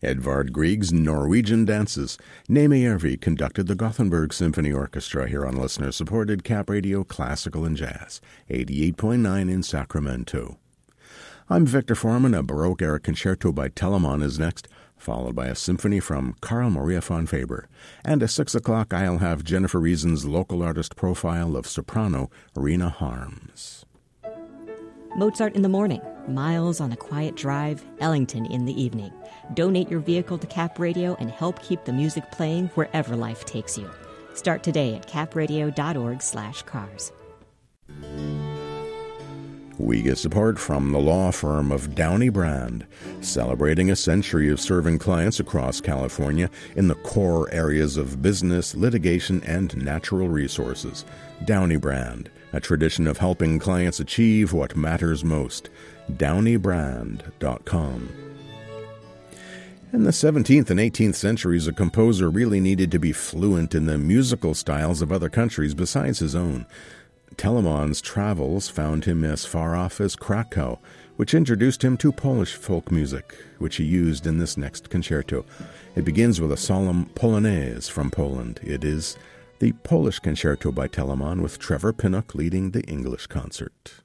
Edvard Grieg's Norwegian Dances. Némi Järvi conducted the Gothenburg Symphony Orchestra here on listener-supported Cap Radio Classical and Jazz, 88.9 in Sacramento. I'm Victor Foreman. A Baroque-era concerto by Telemann is next, followed by a symphony from Carl Maria von Faber. And at 6 o'clock, I'll have Jennifer Reason's local artist profile of soprano Rena Harms. Mozart in the morning, Miles on a quiet drive, Ellington in the evening. Donate your vehicle to Cap Radio and help keep the music playing wherever life takes you. Start today at capradio.org/cars. We get support from the law firm of Downey Brand, celebrating a century of serving clients across California in the core areas of business, litigation, and natural resources. Downey Brand, a tradition of helping clients achieve what matters most. DowneyBrand.com. In the 17th and 18th centuries, a composer really needed to be fluent in the musical styles of other countries besides his own. Telemann's travels found him as far off as Krakow, which introduced him to Polish folk music, which he used in this next concerto. It begins with a solemn polonaise from Poland. It is the Polish Concerto by Telemann with Trevor Pinnock leading the English concert.